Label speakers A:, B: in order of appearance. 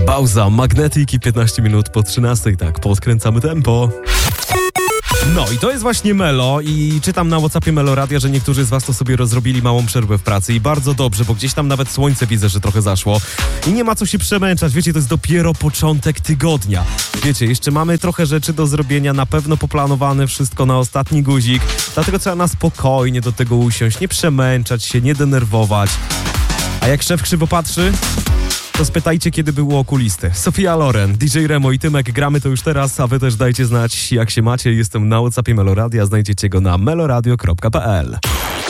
A: Pauza, Magnetic i 15 minut po 13, tak, podkręcamy tempo. No i to jest właśnie Melo i czytam na WhatsAppie Melo Radia, że niektórzy z was to sobie rozrobili małą przerwę w pracy i bardzo dobrze, bo gdzieś tam nawet słońce widzę, że trochę zaszło i nie ma co się przemęczać, wiecie, to jest dopiero początek tygodnia. Wiecie, jeszcze mamy trochę rzeczy do zrobienia, na pewno poplanowane wszystko na ostatni guzik, dlatego trzeba na spokojnie do tego usiąść, nie przemęczać się, nie denerwować. A jak szef krzywo patrzy, to spytajcie, kiedy był u okulisty. Sofia Loren, DJ Remo i Tymek, gramy to już teraz, a wy też dajcie znać, jak się macie. Jestem na WhatsAppie Meloradia, znajdziecie go na meloradio.pl.